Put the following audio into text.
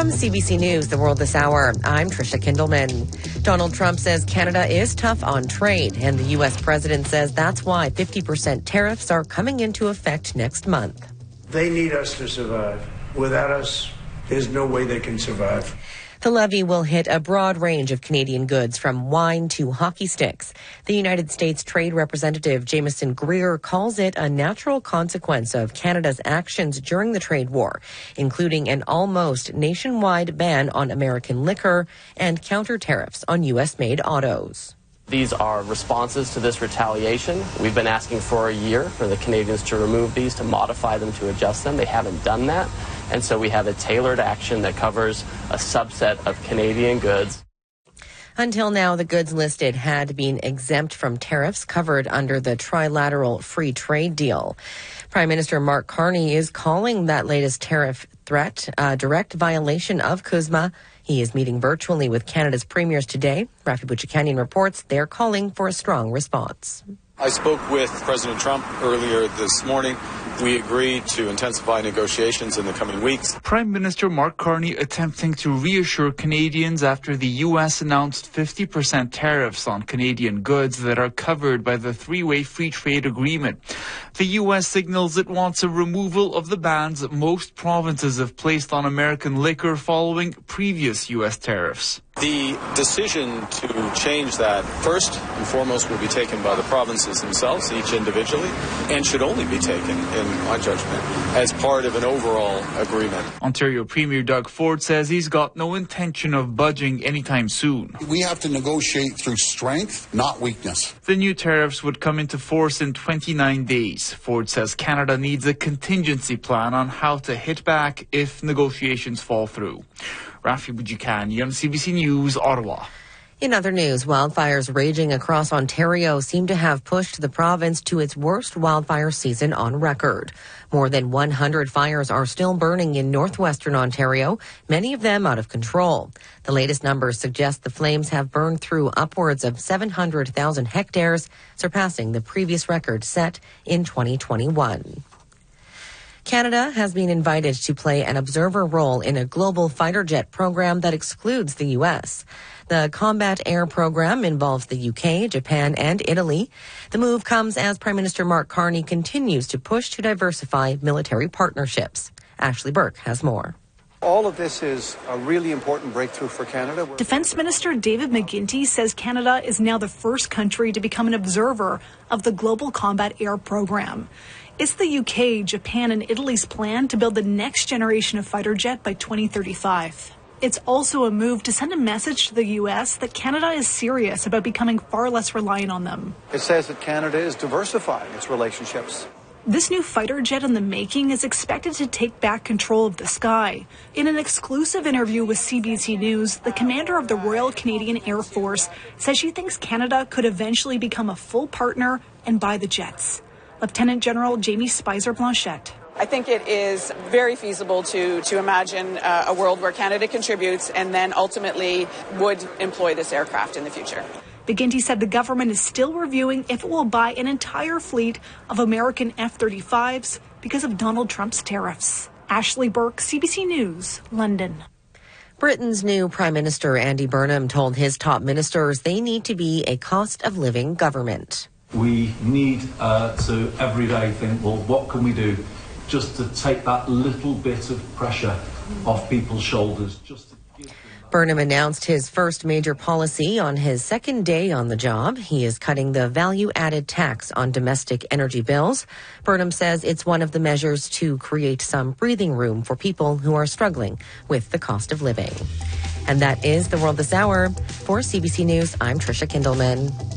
From CBC News, The World This Hour, I'm Tricia Kindleman. Donald Trump says Canada is tough on trade, and the U.S. president says that's why 50% tariffs are coming into effect next month. They need us to survive. Without us, there's no way they can survive. The levy will hit a broad range of Canadian goods, from wine to hockey sticks. The United States Trade Representative Jameson Greer calls it a natural consequence of Canada's actions during the trade war, including an almost nationwide ban on American liquor and counter tariffs on U.S.-made autos. These are responses to this retaliation. We've been asking for a year for the Canadians to remove these, to modify them, to adjust them. They haven't done that. And so we have a tailored action that covers a subset of Canadian goods. Until now, the goods listed had been exempt from tariffs covered under the trilateral free trade deal. Prime Minister Mark Carney is calling that latest tariff threat a direct violation of CUSMA. He is meeting virtually with Canada's premiers today. Rafi Buchakanian reports they're calling for a strong response. I spoke with President Trump earlier this morning. We agreed to intensify negotiations in the coming weeks. Prime Minister Mark Carney attempting to reassure Canadians after the U.S. announced 50% tariffs on Canadian goods that are covered by the three-way free trade agreement. The U.S. signals it wants a removal of the bans most provinces have placed on American liquor following previous U.S. tariffs. The decision to change that, first and foremost, will be taken by the provinces themselves, each individually, and should only be taken, in my judgment, as part of an overall agreement. Ontario Premier Doug Ford says he's got no intention of budging anytime soon. We have to negotiate through strength, not weakness. The new tariffs would come into force in 29 days. Ford says Canada needs a contingency plan on how to hit back if negotiations fall through. Rafi Buchakanian on CBC News, Ottawa. In other news, wildfires raging across Ontario seem to have pushed the province to its worst wildfire season on record. More than 100 fires are still burning in northwestern Ontario, many of them out of control. The latest numbers suggest the flames have burned through upwards of 700,000 hectares, surpassing the previous record set in 2021. Canada has been invited to play an observer role in a global fighter jet program that excludes the U.S. The Combat Air Program involves the UK, Japan, and Italy. The move comes as Prime Minister Mark Carney continues to push to diversify military partnerships. Ashley Burke has more. All of this is a really important breakthrough for Canada. Defence Minister David McGuinty says Canada is now the first country to become an observer of the Global Combat Air Program. It's the UK, Japan, and Italy's plan to build the next generation of fighter jet by 2035. It's also a move to send a message to the U.S. that Canada is serious about becoming far less reliant on them. It says that Canada is diversifying its relationships. This new fighter jet in the making is expected to take back control of the sky. In an exclusive interview with CBC News, the commander of the Royal Canadian Air Force says she thinks Canada could eventually become a full partner and buy the jets. Lieutenant General Jamie Spicer-Blanchette. I think it is very feasible to imagine a world where Canada contributes and then ultimately would employ this aircraft in the future. McGuinty said the government is still reviewing if it will buy an entire fleet of American F-35s because of Donald Trump's tariffs. Ashley Burke, CBC News, London. Britain's new Prime Minister Andy Burnham told his top ministers they need to be a cost-of-living government. We need to every day think, well, what can we do just to take that little bit of pressure off people's shoulders? Burnham announced his first major policy on his second day on the job. He is cutting the value-added tax on domestic energy bills. Burnham says it's one of the measures to create some breathing room for people who are struggling with the cost of living. And that is The World This Hour. For CBC News, I'm Tricia Kindleman.